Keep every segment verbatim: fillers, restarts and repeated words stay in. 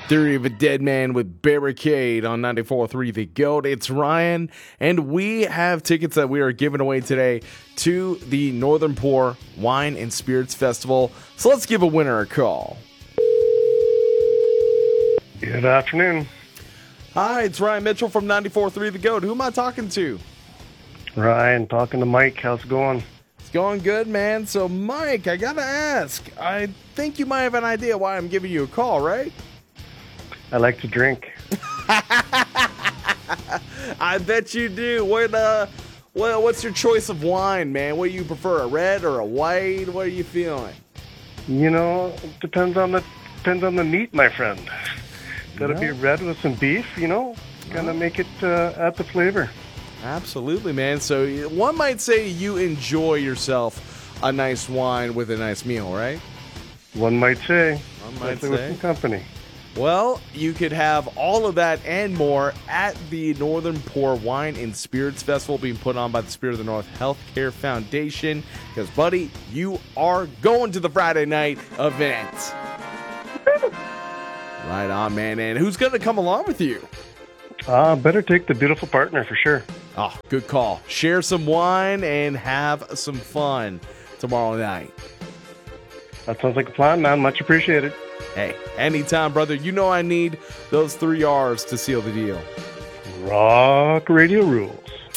Theory of a Dead Man with Barricade on ninety-four point three The GOAT. It's Ryan, and we have tickets that we are giving away today to the Northern Pour Wine and Spirits Festival. So let's give a winner a call. Good afternoon. Hi, it's Ryan Mitchell from ninety-four point three The GOAT. Who am I talking to? Ryan, talking to Mike. How's it going? It's going good, man. So, Mike, I gotta ask. I think you might have an idea why I'm giving you a call, right? I like to drink. I bet you do. What uh, well, what's your choice of wine, man? What do you prefer, a red or a white? What are you feeling? You know, depends on the depends on the meat, my friend. Gotta Yeah. be red with some beef, you know. Gonna make it uh, add the flavor. Absolutely, man. So one might say you enjoy yourself a nice wine with a nice meal, right? One might say. One might especially say. with some company. Well, you could have all of that and more at the Northern Pour Wine and Spirits Festival being put on by the Spirit of the North Healthcare Foundation. Because, buddy, you are going to the Friday night event. Right on, man. And who's going to come along with you? Uh, better take the beautiful partner for sure. Oh, good call. Share some wine and have some fun tomorrow night. That sounds like a plan, man. Much appreciated. Hey, anytime, brother. You know I need those three R's to seal the deal. Rock radio rules.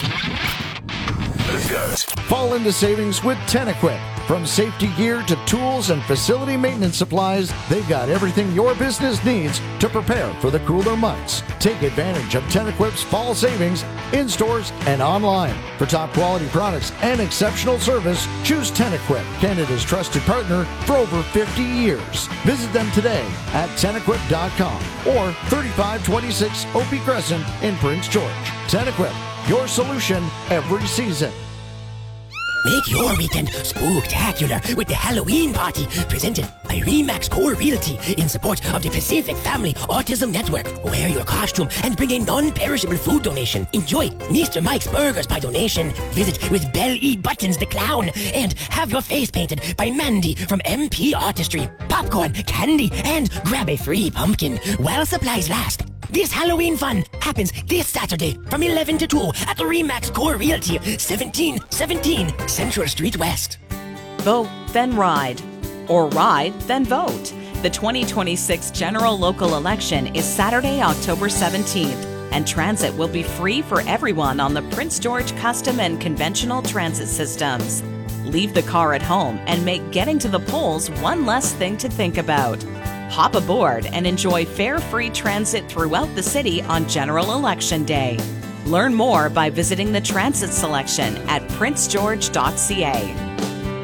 Fall into savings with Tenequip. From safety gear to tools and facility maintenance supplies, they've got everything your business needs to prepare for the cooler months. Take advantage of Tenequip's fall savings in stores and online. For top quality products and exceptional service, choose Tenequip, Canada's trusted partner for over fifty years. Visit them today at tenequip dot com or thirty-five twenty-six Opie Crescent in Prince George. Tenequip, your solution every season. Make your weekend spooktacular with the Halloween party presented by Remax Core Realty in support of the Pacific Family Autism Network. Wear your costume and bring a non-perishable food donation. Enjoy Mister Mike's Burgers by donation. Visit with Belly Buttons the Clown and have your face painted by Mandy from M P Artistry. Popcorn, candy, and grab a free pumpkin while supplies last. This Halloween fun happens this Saturday from eleven to two at the Remax Core Realty, seventeen seventeen Central Street West. Vote, then ride. Or ride, then vote. The twenty twenty-six general local election is Saturday, October seventeenth, and transit will be free for everyone on the Prince George Custom and Conventional Transit Systems. Leave the car at home and make getting to the polls one less thing to think about. Hop aboard and enjoy fare-free transit throughout the city on General Election Day. Learn more by visiting the transit selection at prince george dot c a.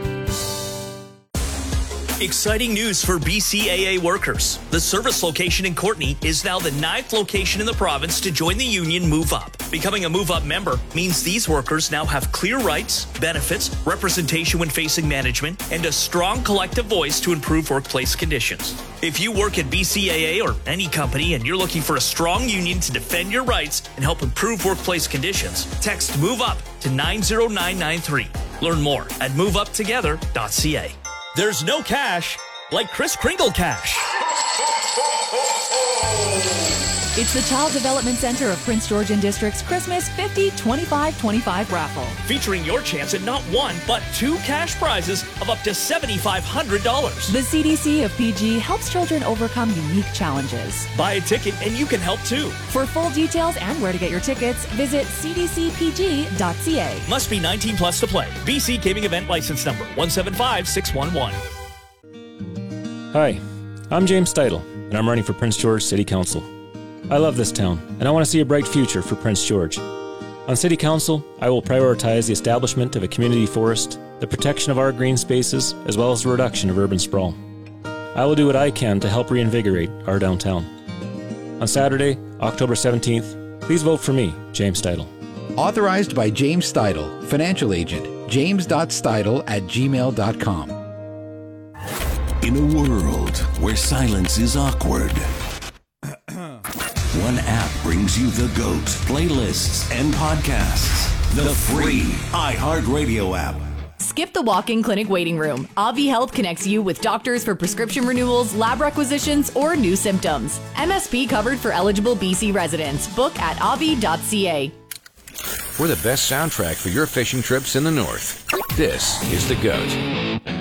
Exciting news for B C A A workers. The service location in Courtenay is now the ninth location in the province to join the union Move Up. Becoming a Move Up member means these workers now have clear rights, benefits, representation when facing management, and a strong collective voice to improve workplace conditions. If you work at B C A A or any company and you're looking for a strong union to defend your rights and help improve workplace conditions, text Move Up to nine zero nine nine three. Learn more at move up together dot c a. There's no cash like Kris Kringle cash. It's the Child Development Center of Prince George and District's Christmas fifty twenty-five twenty-five raffle. Featuring your chance at not one, but two cash prizes of up to seven thousand five hundred dollars. The C D C of P G helps children overcome unique challenges. Buy a ticket and you can help too. For full details and where to get your tickets, visit c d c p g dot c a. Must be nineteen plus to play. B C Gaming Event License Number one seven five six one one. Hi, I'm James Steidel, and I'm running for Prince George City Council. I love this town, and I want to see a bright future for Prince George. On City Council, I will prioritize the establishment of a community forest, the protection of our green spaces, as well as the reduction of urban sprawl. I will do what I can to help reinvigorate our downtown. On Saturday, October seventeenth, please vote for me, James Steidel. Authorized by James Steidel, financial agent, james dot steidel at gmail dot com. In a world where silence is awkward, one app brings you the GOAT, playlists, and podcasts. The free iHeartRadio app. Skip the walk-in clinic waiting room. Avi Health connects you with doctors for prescription renewals, lab requisitions, or new symptoms. M S P covered for eligible B C residents. Book at avi dot c a. We're the best soundtrack for your fishing trips in the north. This is The Goat.